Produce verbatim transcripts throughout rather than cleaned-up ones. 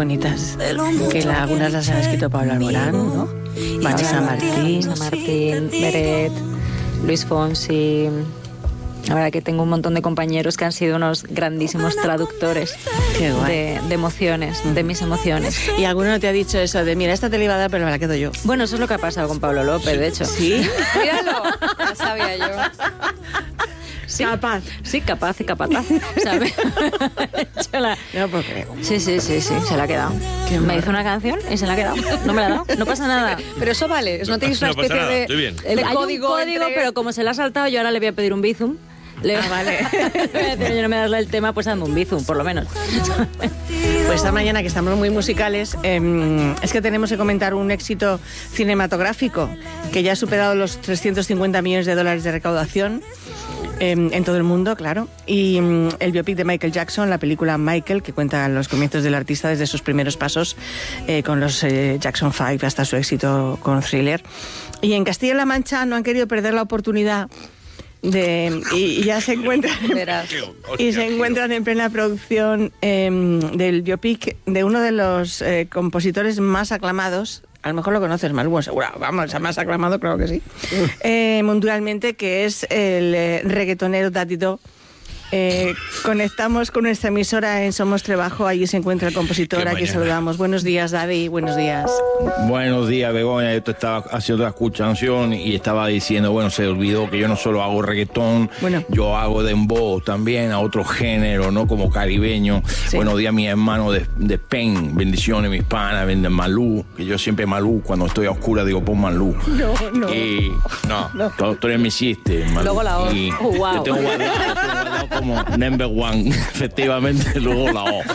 bonitas. Que la, algunas las han escrito Pablo Alborán, ¿no? Vanessa Martín, Martín, Beret, Luis Fonsi. La verdad que tengo un montón de compañeros que han sido unos grandísimos traductores de, de emociones, de mis emociones. ¿Y alguno no te ha dicho eso de, mira, esta te la iba a dar, pero me la quedo yo? Bueno, eso es lo que ha pasado con Pablo López, sí. de hecho. ¿Sí? Míralo, ya sabía yo. Sí, capaz. Sí, capaz y capataz, ¿sabes? la... No puedo creer. Sí, sí, sí, sí, se la ha quedado. Me mal. Hizo una canción y se la ha quedado. No me la ha dado, no pasa nada. Pero eso vale, no tenéis una no especie pasa nada. de... Estoy bien. El Hay código, un código entre... pero como se la ha saltado, yo ahora le voy a pedir un bizum. Le... Ah, vale. Yo no me das el tema, pues dame un bizum, por lo menos. Pues esta mañana, que estamos muy musicales, eh, es que tenemos que comentar un éxito cinematográfico que ya ha superado los trescientos cincuenta millones de dólares de recaudación eh, en todo el mundo, claro. Y um, el biopic de Michael Jackson, la película Michael, que cuenta los comienzos del artista desde sus primeros pasos eh, con los eh, Jackson Five hasta su éxito con Thriller. Y en Castilla-La Mancha no han querido perder la oportunidad de, y, y ya se encuentran y se encuentran en plena producción eh, del biopic de uno de los eh, compositores más aclamados. A lo mejor lo conoces, Malú, seguro, vamos, más aclamado, claro que sí, eh, mundialmente, que es el eh, reggaetonero Daddy Do. Eh, conectamos con nuestra emisora en Somos Trebajo, allí se encuentra el compositor, aquí saludamos. Buenos días, Daddy, buenos días. Buenos días, Begoña. Yo te estaba haciendo la escuchación y estaba diciendo, bueno, se olvidó que yo no solo hago reggaetón, bueno. yo hago dembow también, a otro género, ¿no? Como caribeño. Sí. Buenos días, mis hermanos de, de Pen, bendiciones, mis panas, de Malú, que yo siempre Malú, cuando estoy a oscura digo, pon Malú. No, no. Y, no, no. Tú, tú eres mi chiste, Malú. Luego la O. Y oh, wow. Te tengo guardado, te tengo guardado como number one, efectivamente, luego la O.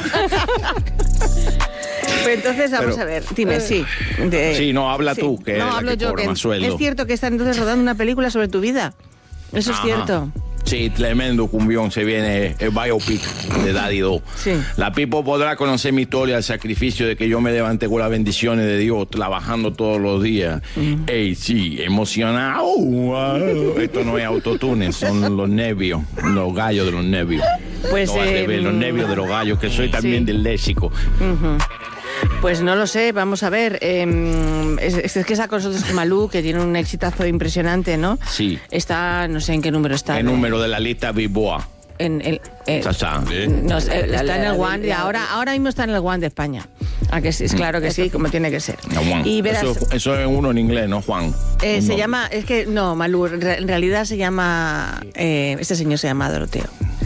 Pues entonces vamos Pero, a ver, dime, eh, sí. De, sí, no, habla sí. tú, que no, es hablo la que yo, cobra que más sueldo. Es cierto que están entonces rodando una película sobre tu vida. Eso Ajá. es cierto. Sí, tremendo cumbión, se viene el biopic de Daddy Do. Sí. La people podrá conocer mi historia, el sacrificio de que yo me levanté con las bendiciones de Dios, trabajando todos los días. Mm. Ey, sí, emocionado. Wow. Esto no es autotune, son los nervios, los gallos de los nervios. Pues no, eh, ver, los nervios de los gallos, que soy también sí. del léxico. Uh-huh. Pues no lo sé, vamos a ver. Eh, es, es que está con nosotros Malú, que tiene un exitazo impresionante, ¿no? Sí. Está, no sé en qué número está. El de... número de la lista Bilboa. En el, eh, Sasá. No, está en el One de ahora, ahora mismo está en el One de España. Ah, que sí, es claro que sí, como tiene que ser. No, y verás, eso, eso es uno en inglés, ¿no, Juan? Eh, se no. llama, es que no, Malú, en realidad se llama, eh, este señor se llama Doroteo.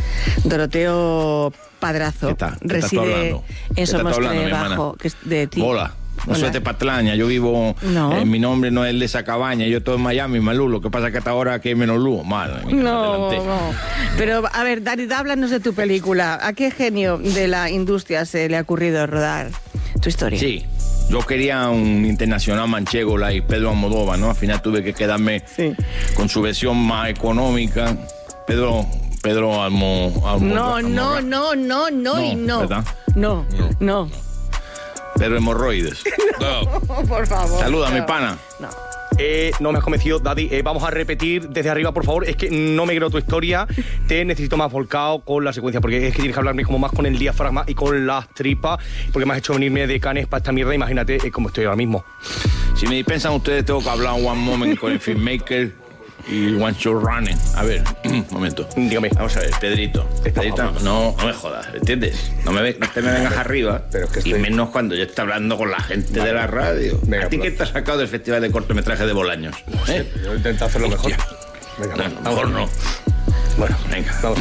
Doroteo Padrazo. ¿Qué está? ¿Qué reside en Somos Trebajo, que es de ti. Hola. No soy de Patraña, yo vivo, no. eh, mi nombre no es el de esa cabaña, yo estoy en Miami, Malú, lo que pasa es que hasta ahora que hay menos luz, madre mía, no, no. Pero, a ver, Dani, háblanos de tu película. ¿A qué genio de la industria se le ha ocurrido rodar tu historia? Sí, yo quería un internacional manchego, like Pedro Almodóvar, ¿no? Al final tuve que quedarme sí. con su versión más económica. Pedro... Pedro Almo... Almo no, Almo, no, Almo, no, no, no, no, y no. ¿Verdad? No, no, no. Pedro Hemorroides. No, por favor. Saluda, no. mi pana. No. Eh, no me has convencido, Daddy. Eh, vamos a repetir desde arriba, por favor. Es que no me creo tu historia. Te necesito más volcado con la secuencia, porque es que tienes que hablarme como más con el diafragma y con las tripas, porque me has hecho venirme de Canes para esta mierda. Imagínate eh, cómo estoy ahora mismo. Si me dispensan ustedes, tengo que hablar one moment con el filmmaker y one show running. A ver, un momento. Dígame. Vamos a ver, Pedrito. Pedrito, no, no me jodas, ¿entiendes? No, me ve, no te me vengas arriba. Pero es que estoy... Y menos cuando yo estoy hablando con la gente vale. de la radio. Venga, ¿a ti qué te has sacado del Festival de Cortometraje de Bolaños? No sé, ¿eh? Yo intento hacerlo mejor. Venga, no, vamos, mejor no. Bueno, venga, vamos.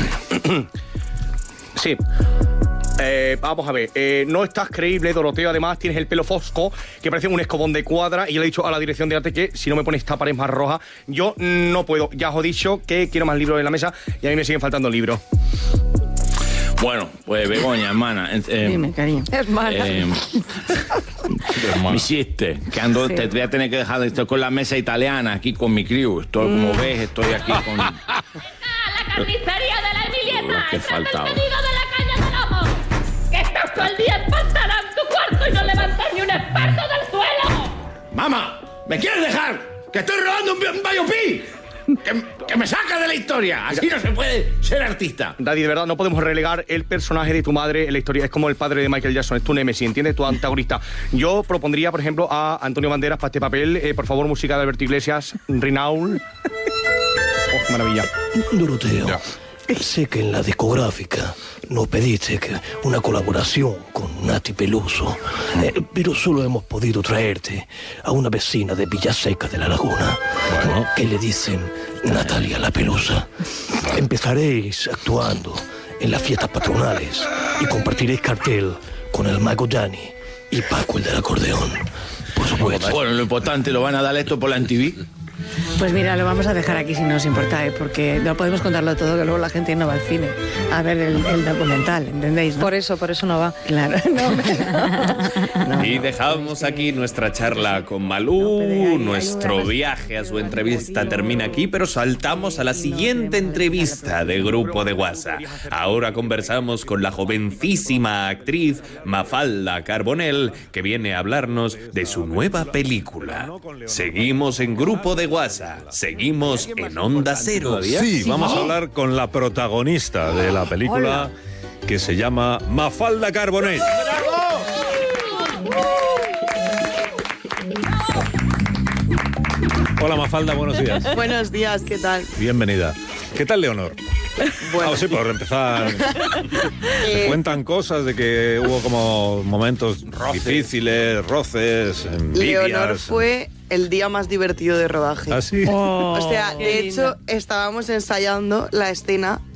Sí. Eh, vamos a ver, eh, no estás creíble, Doroteo. Además tienes el pelo fosco que parece un escobón de cuadra. Y yo le he dicho a la dirección de arte que si no me pones esta pared más roja, yo no puedo. Ya os he dicho que quiero más libros en la mesa y a mí me siguen faltando libros. Bueno, pues Begoña, hermana. Eh, Dime, cariño. Hermana. Eh, me hiciste que ando, sí. te voy a tener que dejar. Estoy con la mesa italiana aquí con mi crew. Estoy, mm. como ves, estoy aquí con. La carnicería de la Emilieta. Que faltaba. El pedido de la caña de lomo. Que estás todo el día empantanado en tu cuarto y no levantas ni un experto del suelo. ¡Mamá! ¿Me quieres dejar? ¡Que estoy robando un biopic! que, que me saca de la historia. Así no se puede ser artista. Daddy, de verdad, no podemos relegar el personaje de tu madre en la historia. Es como el padre de Michael Jackson, es tu némesis, ¿entiendes? Tu antagonista. Yo propondría, por ejemplo, a Antonio Banderas para este papel. Eh, por favor, música de Alberto Iglesias, Rinaul. Oh, qué maravilla. Doroteo, ya. Sé que en la discográfica nos pediste que una colaboración con Nati Peluso, eh, pero solo hemos podido traerte a una vecina de Villaseca de la Laguna, bueno. que le dicen Natalia la Pelusa. Empezaréis actuando en las fiestas patronales y compartiréis cartel con el mago Dani y Paco el del acordeón. Por supuesto. Bueno, lo importante, ¿lo van a dar esto por la M T V? Pues mira, lo vamos a dejar aquí si no os importa, ¿eh? Porque no podemos contarlo todo, que luego la gente no va al cine a ver el, el documental, ¿entendéis? ¿No? Por eso, por eso no va. Claro. No, no, no. Y dejamos aquí nuestra charla con Malú, nuestro viaje a su entrevista termina aquí, pero saltamos a la siguiente entrevista de Grupo de WhatsApp. Ahora conversamos con la jovencísima actriz Mafalda Carbonell, que viene a hablarnos de su nueva película. Seguimos en Grupo de WhatsApp, seguimos en Onda Cero. Sí, vamos a hablar con la protagonista de la película, Hola. que se llama Mafalda Carbonell. Hola Mafalda, buenos días. Buenos días, ¿qué tal? Bienvenida. ¿Qué tal, Leonor? Bueno. Ah, sí, por empezar. Se cuentan cosas de que hubo como momentos roces. difíciles, roces, envidias. Leonor fue el día más divertido de rodaje. ¿Ah, sí? Oh, o sea, de hecho, linda. estábamos ensayando la escena